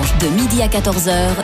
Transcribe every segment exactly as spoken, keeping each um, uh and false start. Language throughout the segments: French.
de midi à quatorze heures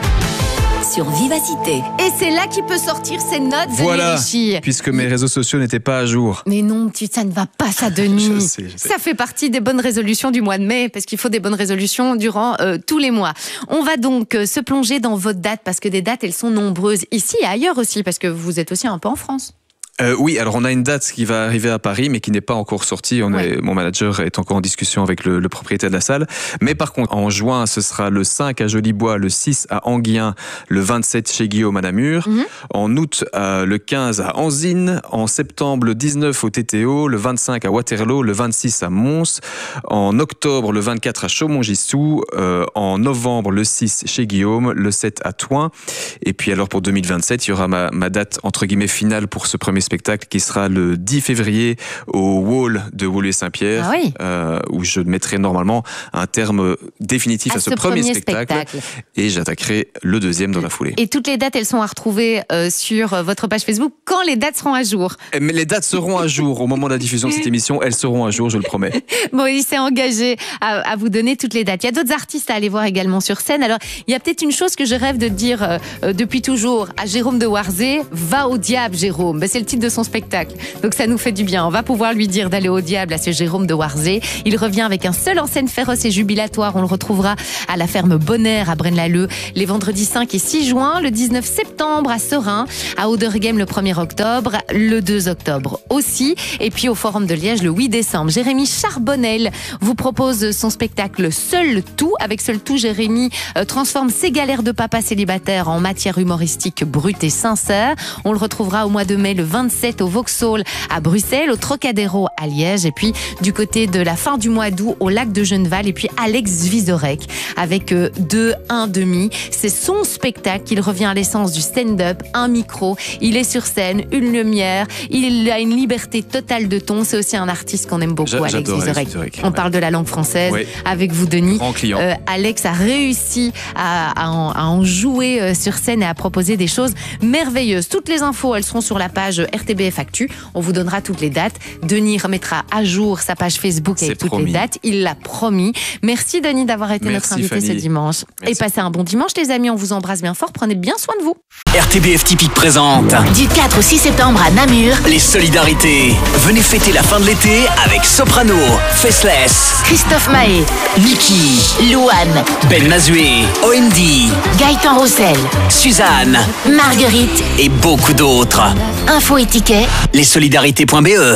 sur Vivacité. Et c'est là qu'il peut sortir ses notes, voilà, Denis Ritchie. Puisque mes réseaux sociaux n'étaient pas à jour. Mais non, tu, ça ne va pas, ça, Denis. Je sais, je sais. Ça fait partie des bonnes résolutions du mois de mai, parce qu'il faut des bonnes résolutions durant euh, tous les mois. On va donc euh, se plonger dans votre date, parce que des dates, elles sont nombreuses, ici et ailleurs aussi, parce que vous êtes aussi un peu en France. Euh, oui, alors on a une date qui va arriver à Paris, mais qui n'est pas encore sortie. On Ouais. est, mon manager est encore en discussion avec le, le propriétaire de la salle. Mais par contre, en juin, ce sera le cinq à Jolibois, le six à Anguien, le vingt-sept chez Guillaume à Namur. Mm-hmm. En août, euh, le quinze à Anzin. En septembre, le dix-neuf au T T O. Le vingt-cinq à Waterloo. Le vingt-six à Mons. En octobre, le vingt-quatre à Chaumont-Gissou. Euh, en novembre, le six chez Guillaume. Le sept à Thoin. Et puis alors pour deux mille vingt-sept, il y aura ma, ma date entre guillemets finale pour ce premier spectacle qui sera le dix février au Wall de Woluwe-Saint-Pierre, Ah oui. euh, où je mettrai normalement un terme définitif à, À ce, ce premier, premier spectacle, spectacle. et j'attaquerai le deuxième dans la foulée. Et toutes les dates, elles sont à retrouver euh, sur votre page Facebook quand les dates seront à jour. Mais les dates seront à jour au moment de la diffusion de cette émission, elles seront à jour, je le promets. Bon, il s'est engagé à, à vous donner toutes les dates. Il y a d'autres artistes à aller voir également sur scène. Alors, il y a peut-être une chose que je rêve de dire euh, euh, depuis toujours à Jérôme de Warzé. Va au diable, Jérôme. Ben, c'est le titre de son spectacle. Donc, ça nous fait du bien. On va pouvoir lui dire d'aller au diable à ce Jérôme de Warzé. Il revient avec un seul en scène féroce et jubilatoire. On le retrouvera à la ferme Bonner à Braine-l'Alleud les vendredis cinq et six juin, le dix-neuf septembre à Serein, à Auderghem le premier octobre, le deux octobre aussi, et puis au Forum de Liège le huit décembre. Jérémy Charbonnel vous propose son spectacle Seul Tout. Avec Seul Tout, Jérémy euh, transforme ses galères de papa célibataire en matière humoristique brute et sincère. On le retrouvera au mois de mai le vingt-sept au Vauxhall à Bruxelles, au Trocadéro à Liège, et puis du côté de la fin du mois d'août au lac de Genneval, et puis Alex Vizorek avec euh, deux, un demi. C'est son spectacle. Il revient à l'essence du stand-up, un micro, il est sur scène, une lumière, il a une liberté totale de ton. C'est aussi un artiste qu'on aime beaucoup, J'a- Alex j'adore Alex Vizorek. Vizorek, On ouais. parle de la langue française Oui. avec vous, Denis. Grand client. Euh, Alex a réussi à, à, en, à en jouer euh, sur scène et à proposer des choses merveilleuses. Toutes les infos, elles seront sur la page R T B F Actu. On vous donnera toutes les dates. Denis remettra à jour sa page Facebook avec C'est toutes promis. les dates. Il l'a promis. Merci, Denis, d'avoir été Merci, notre invité Fanny. ce dimanche. Merci. Et passez un bon dimanche, les amis. On vous embrasse bien fort. Prenez bien soin de vous. R T B F Typique présente Du quatre au six septembre à Namur, les solidarités. Venez fêter la fin de l'été avec Soprano, Faceless, Christophe Mahé, Niki, Louane, Ben Mazué, O M D, Gaëtan Roussel, Suzanne Marguerite. et beaucoup d'autres. Info et tickets Lessolidarités point B E.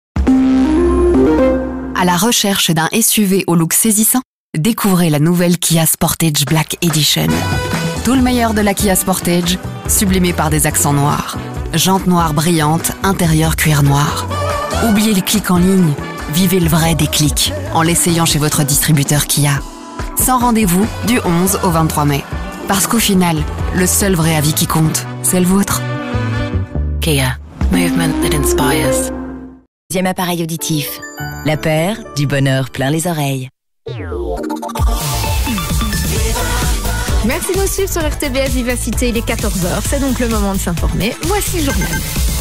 À la recherche d'un S U V au look saisissant, découvrez la nouvelle Kia Sportage Black Edition. Tout le meilleur de la Kia Sportage, sublimé par des accents noirs. Jantes noires brillantes, intérieur cuir noir. Oubliez le clic en ligne, vivez le vrai déclic en l'essayant chez votre distributeur Kia. Sans rendez-vous du onze au vingt-trois mai. Parce qu'au final, le seul vrai avis qui compte, c'est le vôtre. Kia, movement that inspires. Deuxième appareil auditif. La paire du bonheur plein les oreilles. Merci de nous suivre sur R T B F Vivacité. Il est quatorze heures. C'est donc le moment de s'informer. Voici le journal.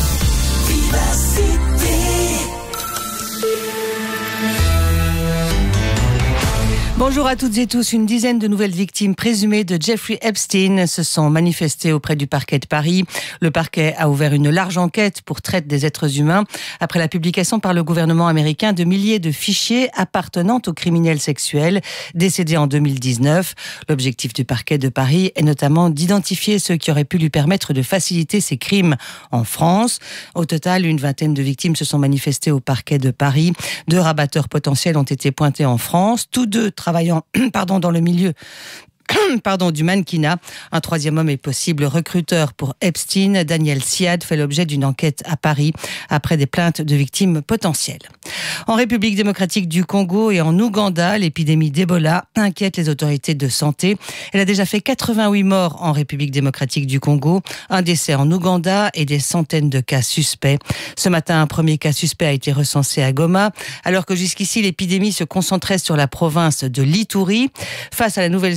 Bonjour à toutes et tous. Une dizaine de nouvelles victimes présumées de Jeffrey Epstein se sont manifestées auprès du parquet de Paris. Le parquet a ouvert une large enquête pour traite des êtres humains après la publication par le gouvernement américain de milliers de fichiers appartenant aux criminels sexuels décédés en deux mille dix-neuf. L'objectif du parquet de Paris est notamment d'identifier ceux qui auraient pu lui permettre de faciliter ses crimes en France. Au total, une vingtaine de victimes se sont manifestées au parquet de Paris. Deux rabatteurs potentiels ont été pointés en France. Tous deux travaillant pardon, dans le milieu Pardon, du mannequinat. Un troisième homme est possible recruteur pour Epstein. Daniel Siad fait l'objet d'une enquête à Paris après des plaintes de victimes potentielles. En République démocratique du Congo et en Ouganda, l'épidémie d'Ebola inquiète les autorités de santé. Elle a déjà fait quatre-vingt-huit morts en République démocratique du Congo, un décès en Ouganda et des centaines de cas suspects. Ce matin, un premier cas suspect a été recensé à Goma, alors que jusqu'ici l'épidémie se concentrait sur la province de l'Ituri. Face à la nouvelle souche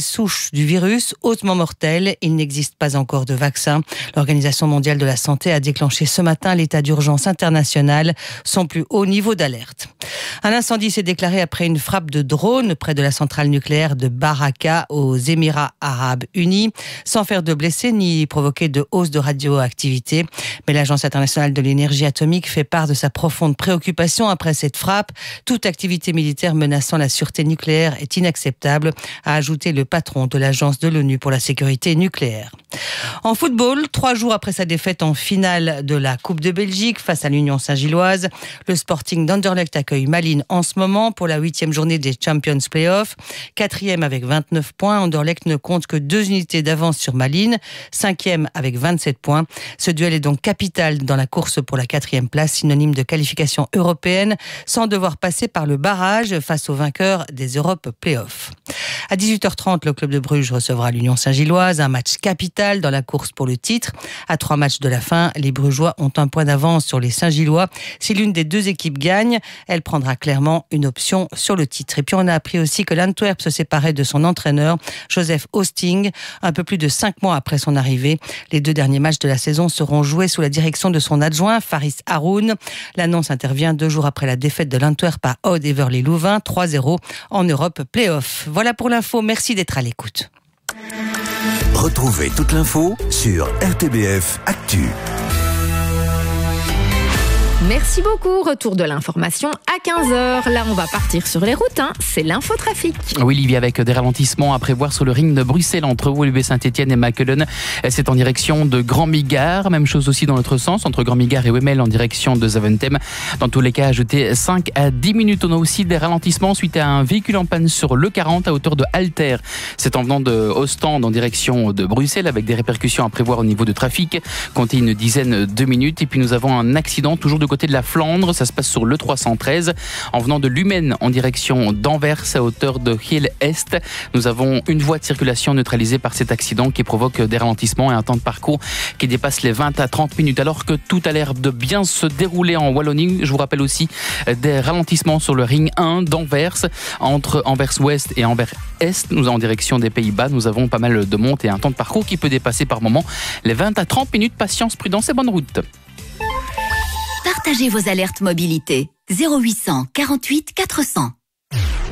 souche du virus, hautement mortelle. Il n'existe pas encore de vaccin. L'Organisation mondiale de la santé a déclenché ce matin l'état d'urgence international, son plus haut niveau d'alerte. Un incendie s'est déclaré après une frappe de drone près de la centrale nucléaire de Baraka aux Émirats arabes unis, sans faire de blessés ni provoquer de hausse de radioactivité. Mais l'Agence internationale de l'énergie atomique fait part de sa profonde préoccupation après cette frappe. Toute activité militaire menaçant la sûreté nucléaire est inacceptable, a ajouté le patron de l'Agence de l'ONU pour la sécurité nucléaire. En football, trois jours après sa défaite en finale de la Coupe de Belgique face à l'Union Saint-Gilloise, le Sporting d'Anderlecht accueille Malines en ce moment pour la huitième journée des Champions Playoffs. Quatrième avec vingt-neuf points, Anderlecht ne compte que deux unités d'avance sur Malines. Cinquième avec vingt-sept points. Ce duel est donc capital dans la course pour la quatrième place, synonyme de qualification européenne, sans devoir passer par le barrage face au vainqueur des Europe Playoffs. À dix-huit heures trente, le club de Bruges recevra l'Union Saint-Gilloise, un match capital dans la course pour le titre. À trois matchs de la fin, les Brugeois ont un point d'avance sur les Saint-Gillois. Si l'une des deux équipes gagne, elle prendra clairement une option sur le titre. Et puis on a appris aussi que l'Antwerp se séparait de son entraîneur, Joseph Hosting, un peu plus de cinq mois après son arrivée. Les deux derniers matchs de la saison seront joués sous la direction de son adjoint, Faris Haroun. L'annonce intervient deux jours après la défaite de l'Antwerp à Oud Everley-Louvain, trois zéro en Europe Playoff. Voilà pour l'info, merci d'être à l'écoute. Retrouvez toute l'info sur R T B F Actu. Merci beaucoup. Retour de l'information à quinze heures. Là, on va partir sur les routes. Hein. C'est l'infotrafic. Oui, Livia, avec des ralentissements à prévoir sur le ring de Bruxelles entre Woluwe Saint-Étienne et Mechelen. C'est en direction de Grand-Migard. Même chose aussi dans l'autre sens, entre Grand-Migard et Wemmel en direction de Zaventem. Dans tous les cas, ajoutez cinq à dix minutes. On a aussi des ralentissements suite à un véhicule en panne sur l'E quarante à hauteur de Alter. C'est en venant de Ostende en direction de Bruxelles avec des répercussions à prévoir au niveau de trafic. Comptez une dizaine de minutes. Et puis nous avons un accident toujours de côté de la Flandre, ça se passe sur l'E trois cent treize en venant de Lummen en direction d'Anvers à hauteur de Giel-Est. Nous avons une voie de circulation neutralisée par cet accident qui provoque des ralentissements et un temps de parcours qui dépasse les vingt à trente minutes alors que tout a l'air de bien se dérouler en Wallonie. Je vous rappelle aussi des ralentissements sur le ring un d'Anvers entre Anvers-Ouest et Anvers-Est. Nous en direction des Pays-Bas, nous avons pas mal de montes et un temps de parcours qui peut dépasser par moment les vingt à trente minutes. Patience, prudence et bonne route. Partagez vos alertes mobilité. zéro huit cent quarante-huit quatre cents.